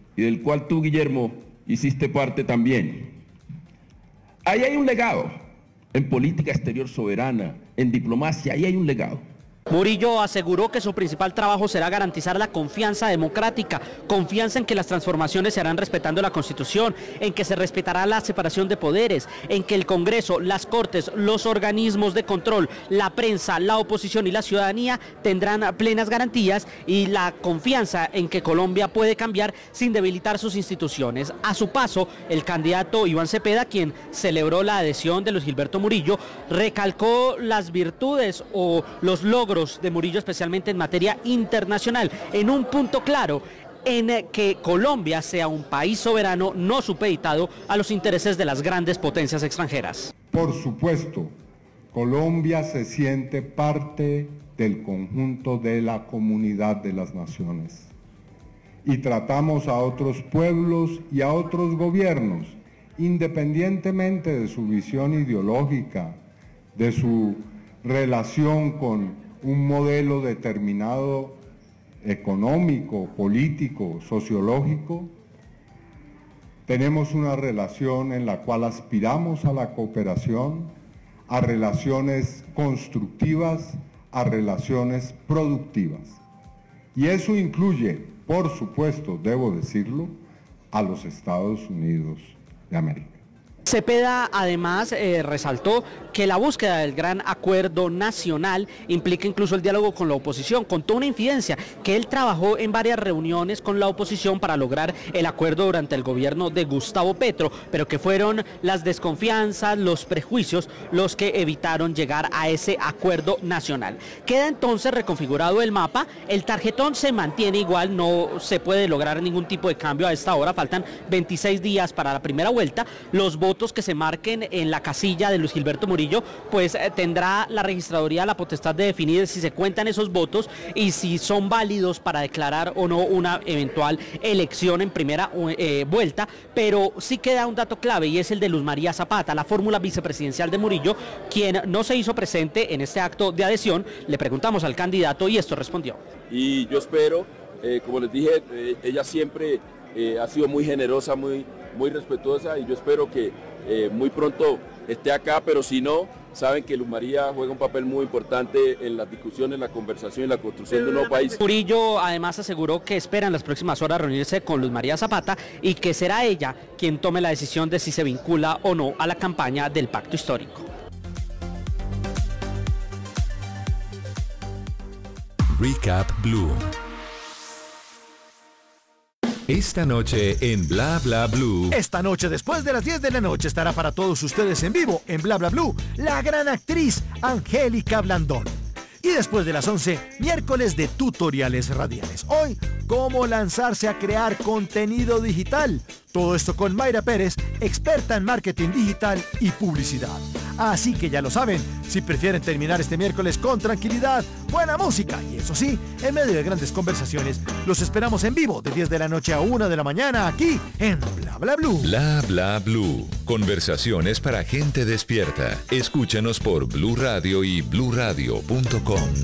y del cual tú, Guillermo, hiciste parte también. Ahí hay un legado, en política exterior soberana, en diplomacia, ahí hay un legado. Murillo aseguró que su principal trabajo será garantizar la confianza democrática, confianza en que las transformaciones se harán respetando la Constitución, en que se respetará la separación de poderes, en que el Congreso, las Cortes, los organismos de control, la prensa, la oposición y la ciudadanía tendrán plenas garantías y la confianza en que Colombia puede cambiar sin debilitar sus instituciones. A su paso, el candidato Iván Cepeda, quien celebró la adhesión de Luis Gilberto Murillo, recalcó las virtudes o los logros de Murillo, especialmente en materia internacional, en un punto claro, en que Colombia sea un país soberano no supeditado a los intereses de las grandes potencias extranjeras. Por supuesto, Colombia se siente parte del conjunto de la comunidad de las naciones y tratamos a otros pueblos y a otros gobiernos, independientemente de su visión ideológica, de su relación con un modelo determinado económico, político, sociológico. Tenemos una relación en la cual aspiramos a la cooperación, a relaciones constructivas, a relaciones productivas. Y eso incluye, por supuesto, debo decirlo, a los Estados Unidos de América. Cepeda además resaltó que la búsqueda del gran acuerdo nacional implica incluso el diálogo con la oposición. Contó una infidencia, que él trabajó en varias reuniones con la oposición para lograr el acuerdo durante el gobierno de Gustavo Petro, pero que fueron las desconfianzas, los prejuicios los que evitaron llegar a ese acuerdo nacional. Queda entonces reconfigurado el mapa, el tarjetón se mantiene igual, no se puede lograr ningún tipo de cambio a esta hora, faltan 26 días para la primera vuelta. Los votos que se marquen en la casilla de Luis Gilberto Murillo, pues tendrá la registraduría la potestad de definir si se cuentan esos votos y si son válidos para declarar o no una eventual elección en primera vuelta, pero sí queda un dato clave y es el de Luz María Zapata, la fórmula vicepresidencial de Murillo, quien no se hizo presente en este acto de adhesión. Le preguntamos al candidato y esto respondió. Y yo espero, como les dije, ella siempre ha sido muy generosa, muy respetuosa, y yo espero que muy pronto esté acá, pero si no, saben que Luz María juega un papel muy importante en las discusiones, la conversación y la construcción de un nuevo país. Murillo además aseguró que espera en las próximas horas reunirse con Luz María Zapata y que será ella quien tome la decisión de si se vincula o no a la campaña del pacto histórico. Recap Blue. Esta noche en Bla Bla Blue. Esta noche después de las 10 de la noche estará para todos ustedes en vivo en Bla Bla Blue la gran actriz Angélica Blandón. Y después de las 11, miércoles de tutoriales radiales. Hoy, cómo lanzarse a crear contenido digital. Todo esto con Mayra Pérez, experta en marketing digital y publicidad. Así que ya lo saben, si prefieren terminar este miércoles con tranquilidad, buena música y eso sí, en medio de grandes conversaciones, los esperamos en vivo de 10 de la noche a 1 de la mañana aquí en Bla Bla Blue. Bla Bla Blue. Conversaciones para gente despierta. Escúchanos por Blue Radio y bluradio.com.